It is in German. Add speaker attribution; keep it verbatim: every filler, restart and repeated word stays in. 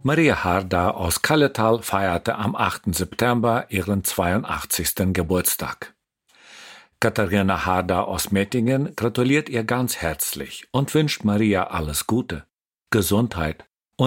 Speaker 1: Maria Harder aus Kalletal feierte am achten September ihren zweiundachtzigsten Geburtstag. Katharina Harder aus Mettingen gratuliert ihr ganz herzlich und wünscht Maria alles Gute, Gesundheit,